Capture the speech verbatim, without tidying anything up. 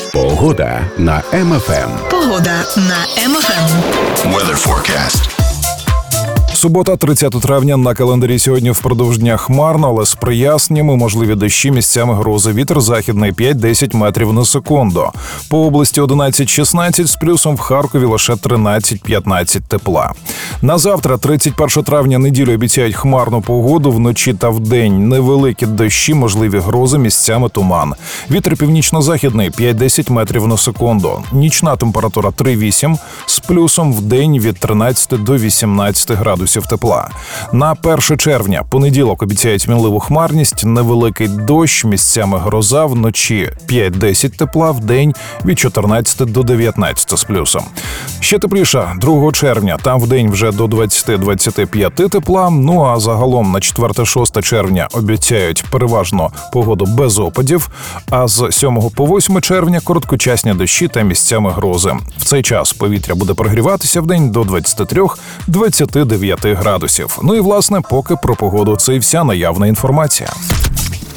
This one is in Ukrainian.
Погода на Ем Еф Ем. Погода на Ем Еф Ем. Weather forecast. Субота, тридцяте травня, на календарі сьогодні впродовж дня хмарно, але з проясненнями, можливі дощі, місцями грози. Вітер західний п'ять-десять метрів на секунду. По області одинадцять-шістнадцять, з плюсом в Харкові лише тринадцять-п'ятнадцять тепла. На завтра, тридцять перше травня, неділю обіцяють хмарну погоду, вночі та вдень невеликі дощі, можливі грози, місцями туман. Вітер північно-західний п'ять-десять метрів на секунду. Нічна температура три-вісім, з плюсом вдень від тринадцяти до вісімнадцяти градусів тепла. На перше червня, понеділок, обіцяють мінливу хмарність, невеликий дощ, місцями гроза, вночі п'ять-десять тепла, вдень від чотирнадцяти до дев'ятнадцяти з плюсом. Ще тепліше другого червня, там вдень вже до двадцяти-двадцяти п'яти тепла, ну а загалом на четверте-шосте червня обіцяють переважно погоду без опадів, а з сьомого по восьме червня короткочасні дощі та місцями грози. В цей час повітря буде прогріватися вдень до двадцяти трьох - двадцяти дев'яти градусів. Ну і, власне, поки про погоду це і вся наявна інформація.